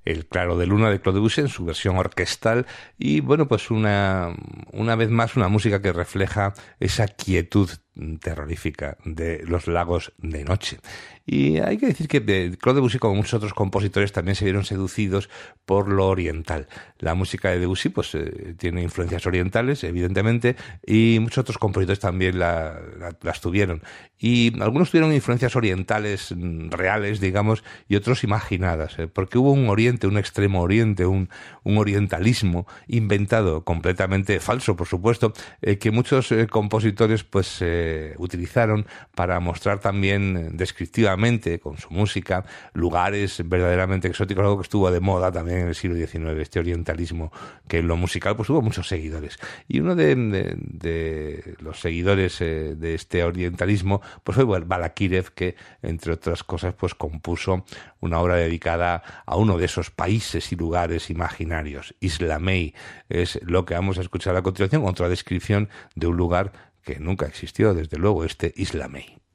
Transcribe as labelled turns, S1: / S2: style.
S1: El Claro de Luna de Claude Debussy en su versión orquestal y bueno, pues una vez más una música que refleja esa quietud terrorífica de los lagos de noche. Y hay que decir que Claude Debussy, como muchos otros compositores, también se vieron seducidos por lo oriental. La música de Debussy pues tiene influencias orientales, evidentemente, y muchos otros compositores también las tuvieron. Y algunos tuvieron influencias orientales reales, digamos, y otros imaginadas, porque hubo un oriente, un extremo oriente, un orientalismo inventado, completamente falso, por supuesto, que muchos compositores pues utilizaron para mostrar también descriptivamente con su música lugares verdaderamente exóticos, algo que estuvo de moda también en el siglo XIX, este orientalismo que en lo musical pues tuvo muchos seguidores. Y uno de los seguidores de este orientalismo pues fue Balakirev, que entre otras cosas pues compuso una obra dedicada a uno de esos países y lugares imaginarios. Isla-May es lo que vamos a escuchar a continuación, otra descripción de un lugar que nunca existió, desde luego, este Isla-May.